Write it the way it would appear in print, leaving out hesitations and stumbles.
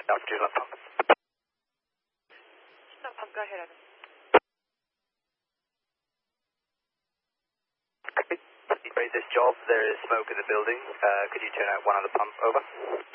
Dr. Do not pump. Do not pump, go ahead, Adam. Read this job, there is smoke in the building. Could you turn out one of the pump over?